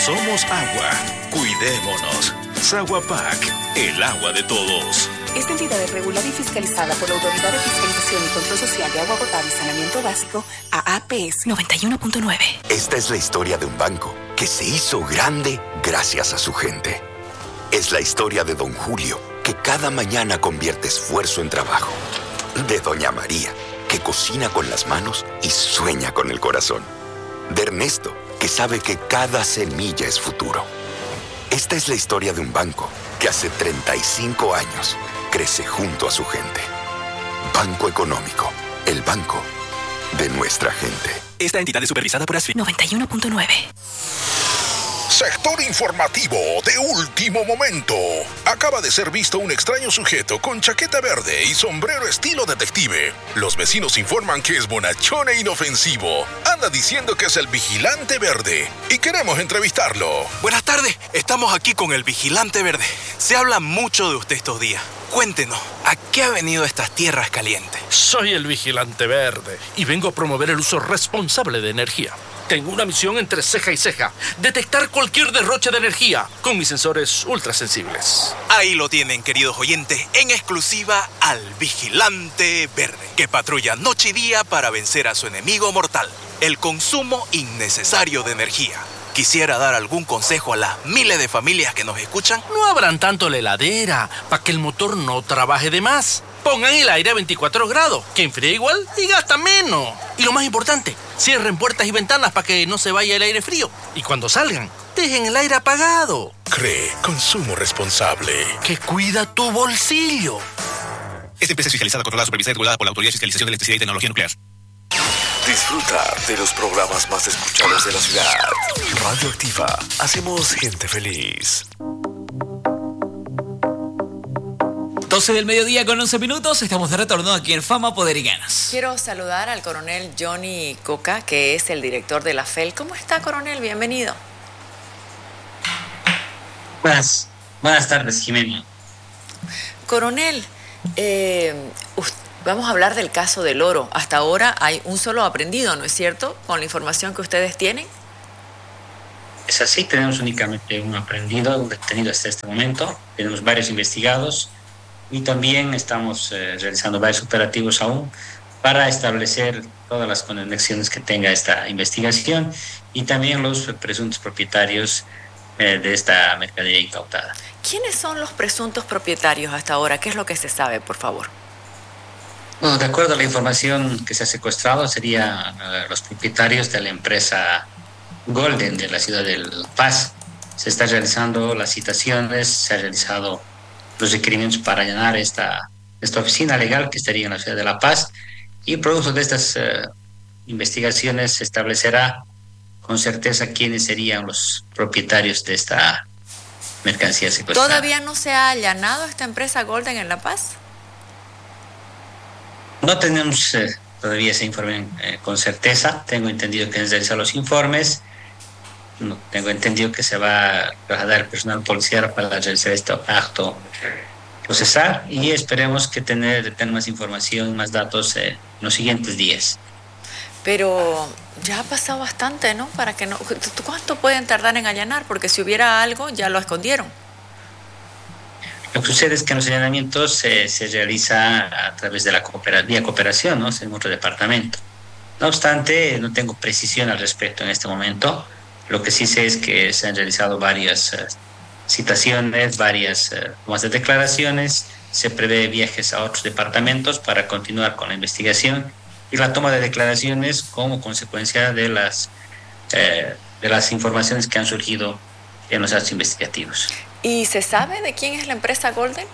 Somos agua. Cuidémonos. Saguapac, el agua de todos. Esta entidad es regulada y fiscalizada por la Autoridad de Fiscalización y Control Social de Agua Potable y Saneamiento Básico, AAPS 91.9. Esta es la historia de un banco que se hizo grande gracias a su gente. Es la historia de Don Julio, que cada mañana convierte esfuerzo en trabajo. De Doña María, que cocina con las manos y sueña con el corazón. De Ernesto, que sabe que cada semilla es futuro. Esta es la historia de un banco que hace 35 años crece junto a su gente. Banco Económico, el banco de nuestra gente. Esta entidad es supervisada por ASFI. 91.9. Sector informativo de último momento. Acaba de ser visto un extraño sujeto con chaqueta verde y sombrero estilo detective. Los vecinos informan que es bonachón e inofensivo. Anda diciendo que es el vigilante verde y queremos entrevistarlo. Buenas tardes, estamos aquí con el vigilante verde. Se habla mucho de usted estos días. Cuéntenos, ¿a qué ha venido estas tierras calientes? Soy el vigilante verde y vengo a promover el uso responsable de energía. Tengo una misión entre ceja y ceja: detectar cualquier derroche de energía con mis sensores ultrasensibles. Ahí lo tienen, queridos oyentes, en exclusiva al vigilante verde, que patrulla noche y día para vencer a su enemigo mortal, el consumo innecesario de energía. Quisiera dar algún consejo a las miles de familias que nos escuchan. No abran tanto la heladera para que el motor no trabaje de más. Pongan el aire a 24 grados, que enfría igual y gasta menos. Y lo más importante, cierren puertas y ventanas para que no se vaya el aire frío. Y cuando salgan, dejen el aire apagado. CRE, consumo responsable. Que cuida tu bolsillo. Esta empresa es fiscalizada, controlada, supervisada y regulada por la Autoridad de Fiscalización de Electricidad y Tecnología Nuclear. Disfruta de los programas más escuchados de la ciudad. Radioactiva, hacemos gente feliz. 12 del mediodía con 11 minutos, estamos de retorno aquí en Fama, Poder y Ganas. Quiero saludar al coronel Johnny Coca, que es el director de la FEL. ¿Cómo está, coronel? Bienvenido. Buenas tardes, Jimena. Coronel, vamos a hablar del caso del oro. Hasta ahora hay un solo aprehendido, ¿no es cierto? Con la información que ustedes tienen. Es así, tenemos únicamente un aprehendido, un detenido hasta este momento. Tenemos varios investigados. Y también estamos realizando varios operativos aún para establecer todas las conexiones que tenga esta investigación y también los presuntos propietarios de esta mercadería incautada. ¿Quiénes son los presuntos propietarios hasta ahora? ¿Qué es lo que se sabe, por favor? Bueno, de acuerdo a la información que se ha secuestrado, serían los propietarios de la empresa Golden de la ciudad de La Paz. Se están realizando las citaciones, se ha realizado los requerimientos para allanar esta oficina legal que estaría en la ciudad de La Paz, y producto de estas investigaciones se establecerá con certeza quiénes serían los propietarios de esta mercancía secuestrada. ¿Todavía no se ha allanado esta empresa Golden en La Paz? No tenemos todavía ese informe con certeza. Tengo entendido que han realizado los informes. No, tengo entendido que se va a trasladar el personal policial para realizar este acto procesal y esperemos que tener más información, más datos en los siguientes días. Pero ya ha pasado bastante, ¿no? Para que no. ¿Cuánto pueden tardar en allanar? Porque si hubiera algo, ya lo escondieron. Lo que sucede es que en los allanamientos se realiza a través de la cooperación, ¿no? En otro departamento. No obstante, no tengo precisión al respecto en este momento. Lo que sí sé es que se han realizado varias citaciones, varias tomas de declaraciones. Se prevé viajes a otros departamentos para continuar con la investigación y la toma de declaraciones como consecuencia de las informaciones que han surgido en los actos investigativos. ¿Y se sabe de quién es la empresa Golden?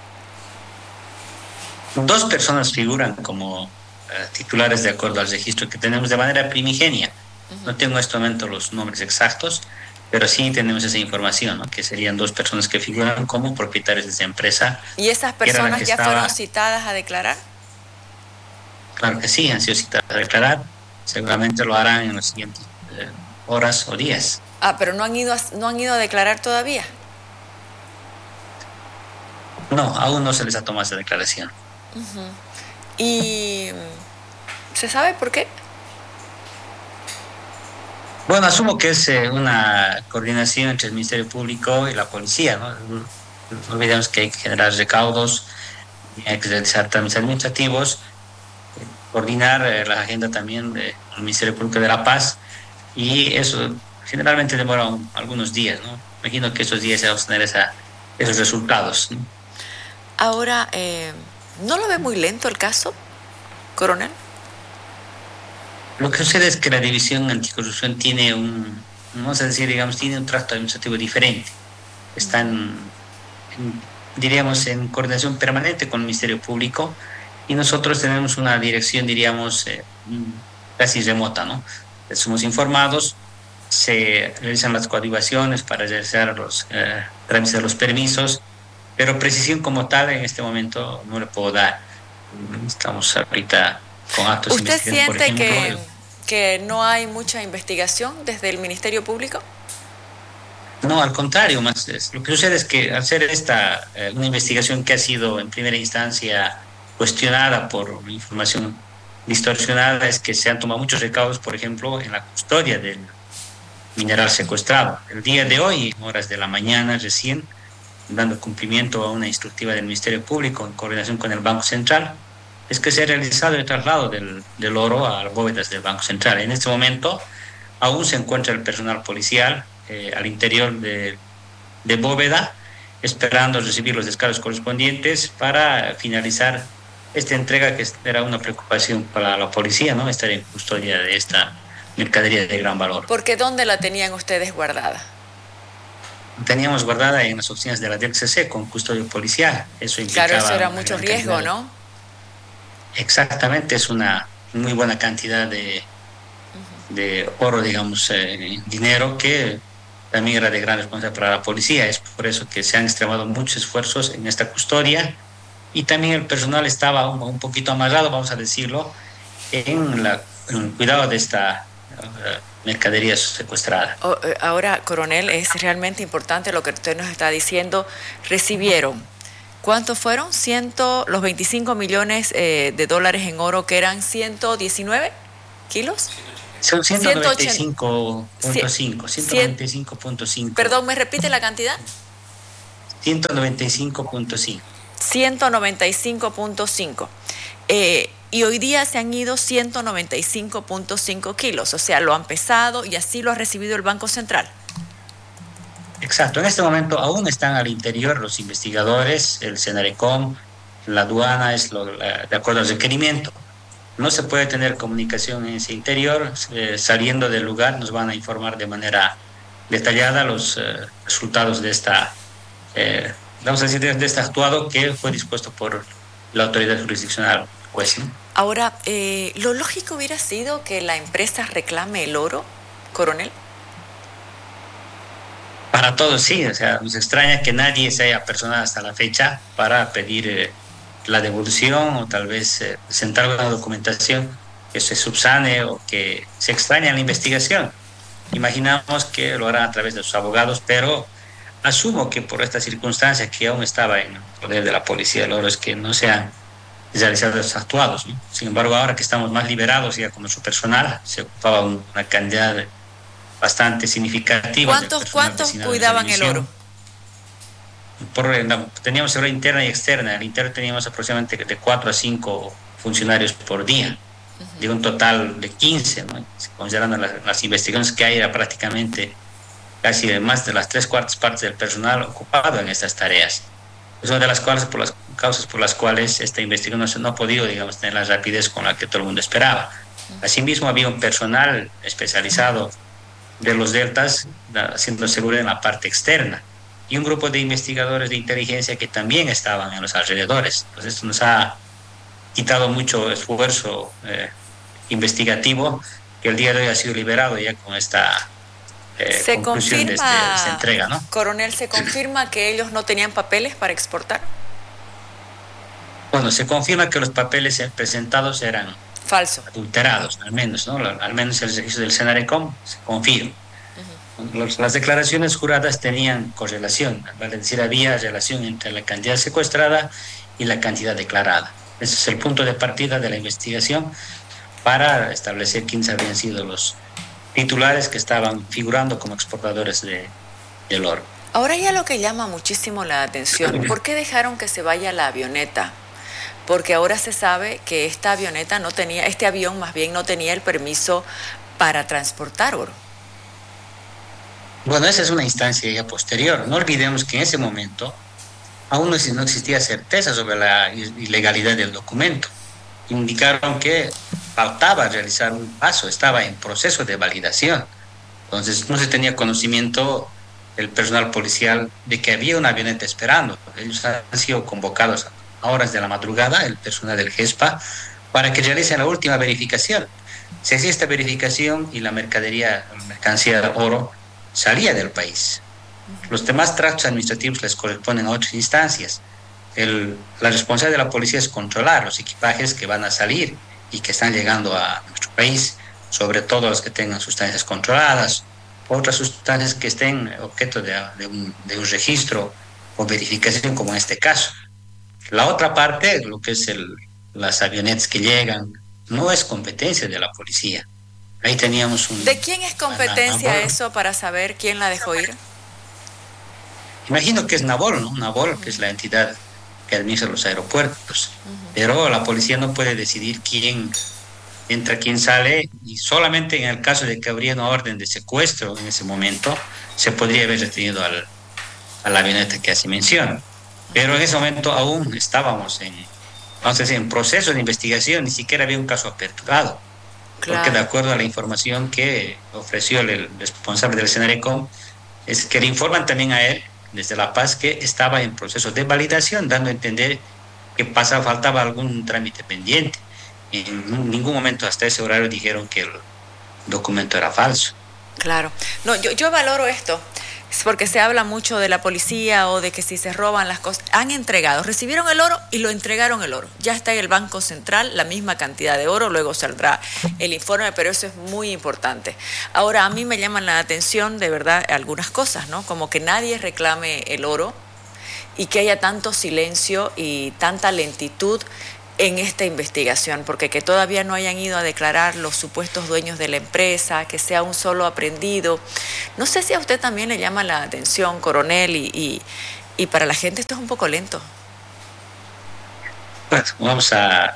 2 personas figuran como titulares de acuerdo al registro que tenemos de manera primigenia. No tengo en este momento los nombres exactos, pero sí tenemos esa información, ¿no? Que serían 2 personas que figuran como propietarios de esa empresa. ¿Y esas personas ya fueron citadas a declarar? Claro que sí, han sido citadas a declarar. Seguramente lo harán en las siguientes horas o días. Ah, pero no han ido a declarar todavía. No, aún no se les ha tomado esa declaración. ¿Y se sabe por qué? Bueno, asumo que es una coordinación entre el Ministerio Público y la policía, ¿no? No olvidemos que hay que generar recaudos, hay que realizar trámites administrativos, coordinar la agenda también del Ministerio Público de La Paz, y eso generalmente demora algunos días, ¿no? Imagino que esos días se van a obtener esos resultados, ¿no? Ahora, ¿no lo ve muy lento el caso, coronel? Lo que sucede es que la División Anticorrupción tiene vamos a decir, digamos, tiene un trato administrativo diferente. Están, diríamos, en coordinación permanente con el Ministerio Público, y nosotros tenemos una dirección, diríamos, casi remota, ¿no? Somos informados, se realizan las coadyuvaciones para realizar los trámites de los permisos, pero precisión como tal en este momento no le puedo dar. Estamos ahorita con actos de investigación. ¿Usted siente que no hay mucha investigación desde el Ministerio Público? No, al contrario, lo que sucede es que al ser esta una investigación que ha sido en primera instancia cuestionada por información distorsionada, es que se han tomado muchos recaudos, por ejemplo, en la custodia del mineral secuestrado. El día de hoy, en horas de la mañana recién, dando cumplimiento a una instructiva del Ministerio Público en coordinación con el Banco Central, es que se ha realizado el traslado del oro a las bóvedas del Banco Central. En este momento aún se encuentra el personal policial al interior de bóveda, esperando recibir los descargos correspondientes para finalizar esta entrega, que era una preocupación para la policía, ¿no? Estar en custodia de esta mercadería de gran valor. ¿Porque dónde la tenían ustedes guardada? Teníamos guardada en las oficinas de la DELCC con custodia policial. Eso implicaba, claro, eso era mucho riesgo, ¿no? Exactamente, es una muy buena cantidad de oro, digamos, dinero, que también era de gran responsabilidad para la policía. Es por eso que se han extremado muchos esfuerzos en esta custodia, y también el personal estaba un poquito amarrado, vamos a decirlo, en el cuidado de esta mercadería secuestrada. Ahora, coronel, es realmente importante lo que usted nos está diciendo. Recibieron, ¿cuántos fueron? Los 25 millones de dólares en oro, que eran 119 kilos. Son 195.5. Perdón, ¿me repite la cantidad? 195.5. 195.5. Y hoy día se han ido 195.5 kilos, o sea, lo han pesado y así lo ha recibido el Banco Central. Exacto, en este momento aún están al interior los investigadores, el Senarecom, la aduana, de acuerdo al requerimiento. No se puede tener comunicación en ese interior. Saliendo del lugar nos van a informar de manera detallada los resultados de esta, vamos a decir, de este actuado que fue dispuesto por la autoridad jurisdiccional juez, ¿no? Ahora, ¿lo lógico hubiera sido que la empresa reclame el oro, coronel? Para todos sí, o sea, nos extraña que nadie se haya personado hasta la fecha para pedir la devolución, o tal vez presentar una documentación que se subsane o que se extraña en la investigación. Imaginamos que lo harán a través de sus abogados, pero asumo que por esta circunstancia que aún estaba en el poder de la policía del oro es que no se han realizado los actuados, ¿no? Sin embargo, ahora que estamos más liberados ya con nuestro personal, se ocupaba una cantidad bastante significativa. ¿Cuántos cuidaban el oro? Teníamos seguridad interna y externa. En el interno teníamos aproximadamente de 4 a 5 funcionarios por día, de un total de 15, ¿no? Considerando las investigaciones que hay, era prácticamente casi más de las 3/4 partes del personal ocupado en estas tareas. Es una de las causas por las cuales esta investigación no ha podido, digamos, tener la rapidez con la que todo el mundo esperaba. Asimismo, había un personal especializado de los deltas haciendo seguridad en la parte externa, y un grupo de investigadores de inteligencia que también estaban en los alrededores. Entonces, esto nos ha quitado mucho esfuerzo investigativo, que el día de hoy ha sido liberado ya con esta conclusión de esta entrega, ¿no? Coronel, ¿se confirma que ellos no tenían papeles para exportar? Bueno, se confirma que los papeles presentados eran falsos, adulterados, al menos, ¿no? Al menos el registro del Senarecom se confirma. Las declaraciones juradas tenían correlación, es decir, había relación entre la cantidad secuestrada y la cantidad declarada. Ese es el punto de partida de la investigación para establecer quiénes habían sido los titulares que estaban figurando como exportadores del oro. Ahora ya lo que llama muchísimo la atención, ¿por qué dejaron que se vaya la avioneta? Porque ahora se sabe que esta avioneta no tenía, este avión más bien no tenía el permiso para transportar oro. Bueno, esa es una instancia ya posterior. No olvidemos que en ese momento aún no existía certeza sobre la ilegalidad del documento. Indicaron que faltaba realizar un paso, estaba en proceso de validación. Entonces no se tenía conocimiento el personal policial de que había una avioneta esperando. Ellos han sido convocados a horas de la madrugada, el personal del GESPA, para que realicen la última verificación. Si hacía esta verificación y la mercancía de oro salía del país. Los demás tractos administrativos les corresponden a otras instancias. La responsabilidad de la policía es controlar los equipajes que van a salir y que están llegando a nuestro país, sobre todo los que tengan sustancias controladas, otras sustancias que estén objeto de un registro o verificación, como en este caso. La otra parte, lo que es las avionetas que llegan, no es competencia de la policía. Ahí teníamos ¿De quién es competencia eso para saber quién la dejó ir? Imagino que es NAVOL, ¿no? NAVOL, que es la entidad que administra los aeropuertos. Pero la policía no puede decidir quién entra, quién sale, y solamente en el caso de que habría una orden de secuestro en ese momento, se podría haber retenido a la avioneta que hace mención. Pero en ese momento aún estábamos en proceso de investigación, ni siquiera había un caso aperturado. Claro. Porque de acuerdo a la información que ofreció el responsable del Senarecom, es que le informan también a él, desde La Paz, que estaba en proceso de validación, dando a entender que faltaba algún trámite pendiente. En ningún momento hasta ese horario dijeron que el documento era falso. Claro. No, yo valoro esto, porque se habla mucho de la policía o de que si se roban las cosas. Han entregado, recibieron el oro y lo entregaron el oro. Ya está en el Banco Central la misma cantidad de oro, luego saldrá el informe, pero eso es muy importante. Ahora, a mí me llaman la atención, de verdad, algunas cosas, ¿no? Como que nadie reclame el oro y que haya tanto silencio y tanta lentitud en esta investigación, porque que todavía no hayan ido a declarar los supuestos dueños de la empresa, que sea un solo aprendido. No sé si a usted también le llama la atención, coronel, y para la gente esto es un poco lento. Bueno, vamos a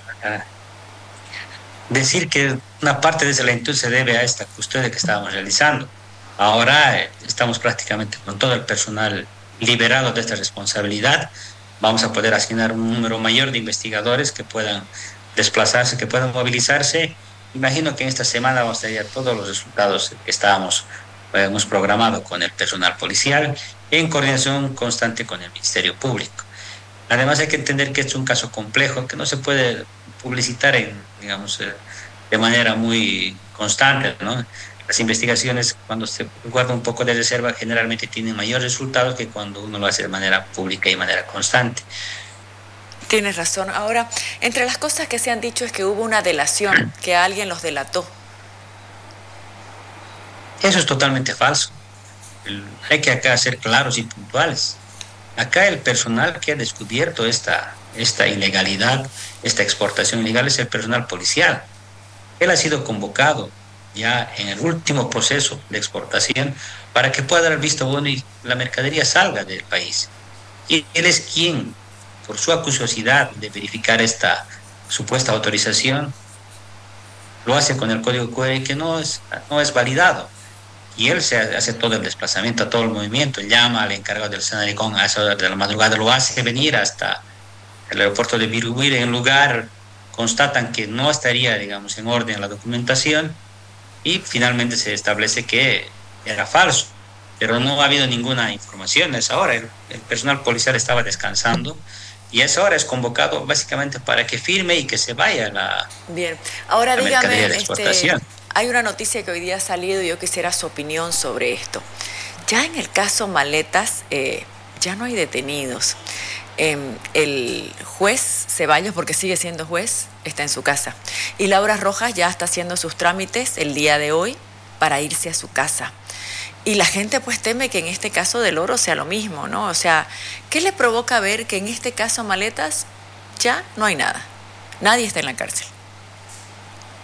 decir que una parte de esa lentitud se debe a esta custodia que estábamos realizando. Ahora estamos prácticamente con todo el personal liberado de esta responsabilidad. Vamos a poder asignar un número mayor de investigadores que puedan desplazarse, que puedan movilizarse. Imagino que en esta semana vamos a tener todos los resultados que hemos programado con el personal policial, en coordinación constante con el Ministerio Público. Además hay que entender que es un caso complejo, que no se puede publicitar de manera muy constante, ¿no? Las investigaciones, cuando se guarda un poco de reserva, generalmente tienen mayor resultado que cuando uno lo hace de manera pública y de manera constante. Tienes razón. Ahora, entre las cosas que se han dicho es que hubo una delación, que alguien los delató. Eso es totalmente falso. Hay que acá ser claros y puntuales. Acá el personal que ha descubierto esta ilegalidad, esta exportación ilegal, es el personal policial. Él ha sido convocado ya en el último proceso de exportación para que pueda dar el visto bueno y la mercadería salga del país. Y él es quien, por su acuciosidad de verificar esta supuesta autorización, lo hace con el código QR que no es validado. Y él se hace todo el desplazamiento, todo el movimiento, llama al encargado del Senarecom a esa hora de la madrugada, lo hace venir hasta el aeropuerto de Virubir. En lugar, constatan que no estaría, en orden la documentación, y finalmente se establece que era falso, pero no ha habido ninguna información a esa hora. El personal policial estaba descansando y a esa hora es convocado básicamente para que firme y que se vaya Bien, ahora dígame, exportación. Hay una noticia que hoy día ha salido y yo quisiera su opinión sobre esto. Ya en el caso Maletas, ya no hay detenidos. El juez Ceballos, porque sigue siendo juez, está en su casa. Y Laura Rojas ya está haciendo sus trámites el día de hoy para irse a su casa. Y la gente pues teme que en este caso del oro sea lo mismo, ¿no? O sea, ¿qué le provoca ver que en este caso Maletas ya no hay nada? Nadie está en la cárcel.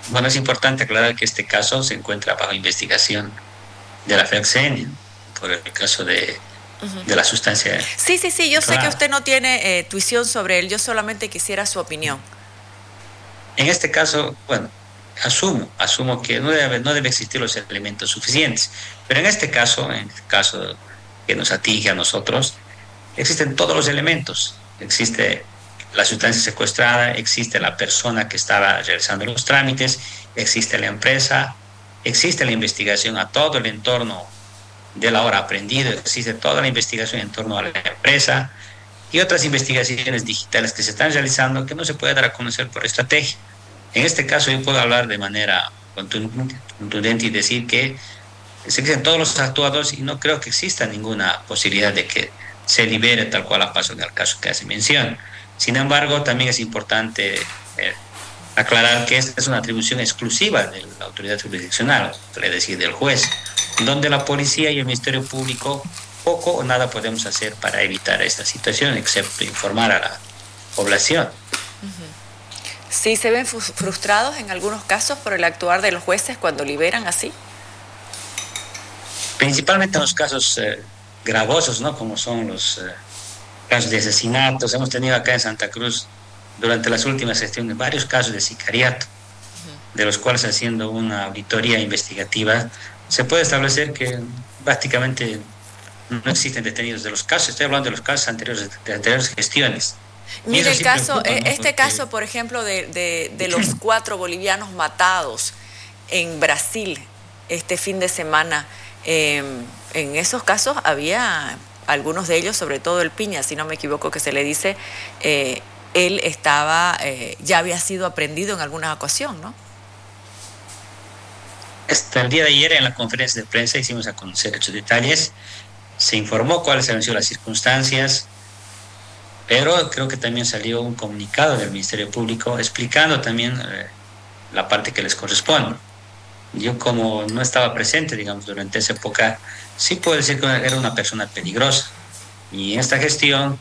Bueno, es importante aclarar que este caso se encuentra bajo investigación de la FELCN por el caso de la sustancia. Sí, yo sé que usted no tiene tuición sobre él, yo solamente quisiera su opinión. En este caso, bueno, asumo que no debe existir los elementos suficientes, pero en este caso que nos atinge a nosotros, existen todos los elementos. Existe la sustancia secuestrada, existe la persona que estaba realizando los trámites, existe la empresa, existe la investigación a todo el entorno del ahora aprendido, existe toda la investigación en torno a la empresa y otras investigaciones digitales que se están realizando que no se puede dar a conocer por estrategia. En este caso yo puedo hablar de manera contundente y decir que existen todos los actuadores y no creo que exista ninguna posibilidad de que se libere tal cual ha pasado en el caso que hace mención. Sin embargo, también es importante aclarar que esta es una atribución exclusiva de la autoridad jurisdiccional, es decir, del juez, donde la policía y el Ministerio Público poco o nada podemos hacer para evitar esta situación, excepto informar a la población. ¿Sí se ven frustrados en algunos casos por el actuar de los jueces cuando liberan así? Principalmente en los casos gravosos, ¿no? Como son los casos de asesinatos. Hemos tenido acá en Santa Cruz, durante las últimas gestiones, varios casos de sicariato, de los cuales, haciendo una auditoría investigativa, se puede establecer que prácticamente no existen detenidos de los casos. Estoy hablando de los casos anteriores, de anteriores gestiones. Mire el caso, caso, por ejemplo, de los 4 bolivianos matados en Brasil este fin de semana. En esos casos había algunos de ellos, sobre todo el Piña, si no me equivoco, que se le dice, él estaba, ya había sido aprehendido en alguna ocasión, ¿no? Hasta el día de ayer en la conferencia de prensa hicimos a conocer estos detalles, se informó cuáles han sido las circunstancias, pero creo que también salió un comunicado del Ministerio Público explicando también la parte que les corresponde. Yo, como no estaba presente, digamos, durante esa época, sí puedo decir que era una persona peligrosa. Y en esta gestión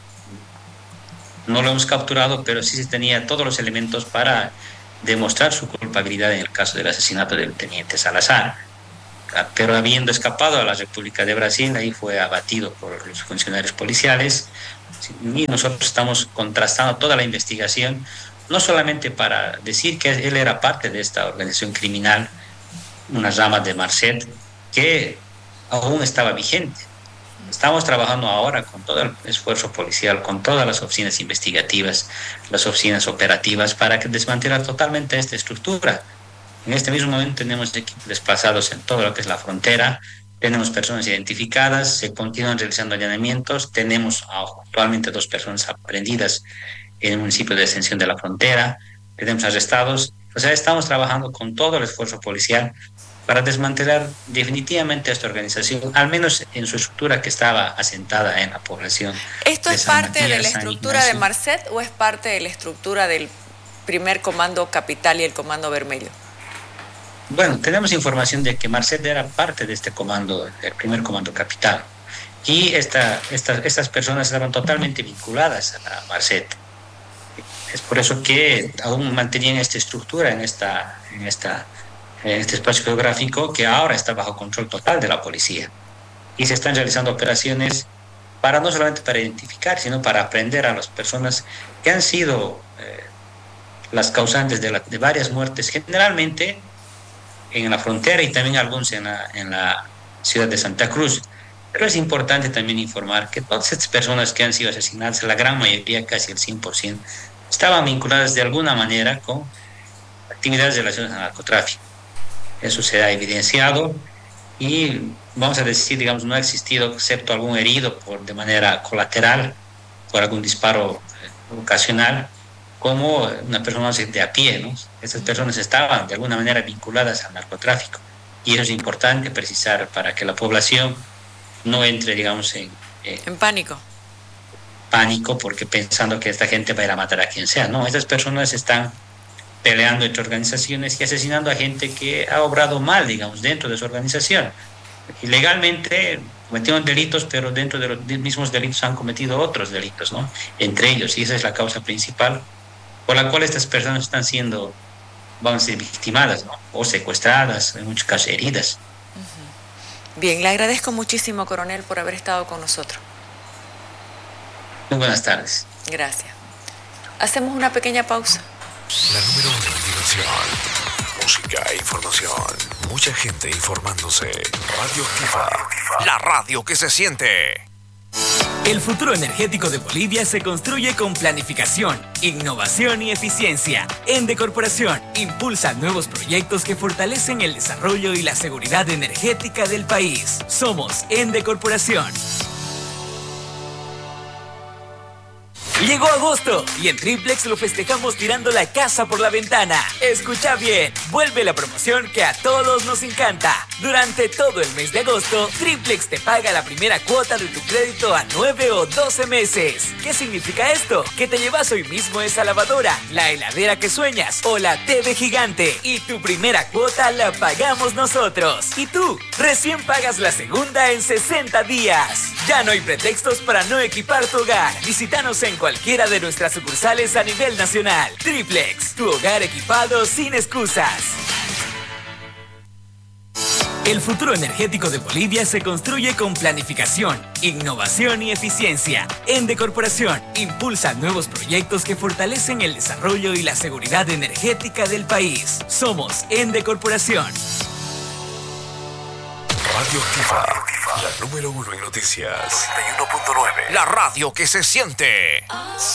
no lo hemos capturado, pero sí se tenía todos los elementos para demostrar su culpabilidad en el caso del asesinato del teniente Salazar. Pero habiendo escapado a la República de Brasil, ahí fue abatido por los funcionarios policiales. Y nosotros estamos contrastando toda la investigación, no solamente para decir que él era parte de esta organización criminal, una rama de Marcet, que aún estaba vigente. Estamos trabajando ahora con todo el esfuerzo policial, con todas las oficinas investigativas, las oficinas operativas, para que desmantelar totalmente esta estructura. En este mismo momento tenemos equipos desplazados en todo lo que es la frontera, tenemos personas identificadas, se continúan realizando allanamientos, tenemos actualmente 2 personas aprehendidas en el municipio de Ascensión de la Frontera, tenemos arrestados. O sea, estamos trabajando con todo el esfuerzo policial para desmantelar definitivamente esta organización, al menos en su estructura que estaba asentada en la población. ¿Esto es parte de la estructura de Marcet o es parte de la estructura del primer comando capital y el comando vermelho? Bueno, tenemos información de que Marcet era parte de este comando, el primer comando capital, y estas personas estaban totalmente vinculadas a Marcet. Es por eso que aún mantenían esta estructura en este espacio geográfico que ahora está bajo control total de la policía. Y se están realizando operaciones no solamente para identificar, sino para aprender a las personas que han sido las causantes de varias muertes, generalmente en la frontera y también algunos en la ciudad de Santa Cruz. Pero es importante también informar que todas estas personas que han sido asesinadas, la gran mayoría, casi el 100%, estaban vinculadas de alguna manera con actividades relacionadas al narcotráfico. Eso se ha evidenciado y vamos a decir, digamos, no ha existido, excepto algún herido de manera colateral, por algún disparo ocasional, como una persona de a pie, ¿no? Estas personas estaban de alguna manera vinculadas al narcotráfico y eso es importante precisar para que la población no entre, digamos, en pánico. Pánico porque pensando que esta gente va a ir a matar a quien sea. No, estas personas están peleando entre organizaciones y asesinando a gente que ha obrado mal, digamos, dentro de su organización. Ilegalmente cometieron delitos, pero dentro de los mismos delitos han cometido otros delitos, ¿no? Entre ellos, y esa es la causa principal por la cual estas personas están siendo van a ser victimadas, ¿no? O secuestradas, en muchos casos heridas. Bien, le agradezco muchísimo, coronel, por haber estado con nosotros. Muy buenas tardes. Gracias. Hacemos una pequeña pausa. La número 1 en diversión. Música e información. Mucha gente informándose. Radioactiva. La radio que se siente. El futuro energético de Bolivia se construye con planificación, innovación y eficiencia. Ende Corporación impulsa nuevos proyectos que fortalecen el desarrollo y la seguridad energética del país. Somos Ende Corporación. Llegó agosto y en Triplex lo festejamos tirando la casa por la ventana. Escucha bien, vuelve la promoción que a todos nos encanta. Durante todo el mes de agosto, Triplex te paga la primera cuota de tu crédito a 9 o 12 meses. ¿Qué significa esto? Que te llevas hoy mismo esa lavadora, la heladera que sueñas o la TV gigante y tu primera cuota la pagamos nosotros. Y tú, recién pagas la segunda en 60 días. Ya no hay pretextos para no equipar tu hogar. Visítanos en cualquiera de nuestras sucursales a nivel nacional. Triplex, tu hogar equipado sin excusas. El futuro energético de Bolivia se construye con planificación, innovación y eficiencia. Ende Corporación impulsa nuevos proyectos que fortalecen el desarrollo y la seguridad energética del país. Somos Ende Corporación. Radioactiva. La número 1 en noticias. 91.9. La radio que se siente.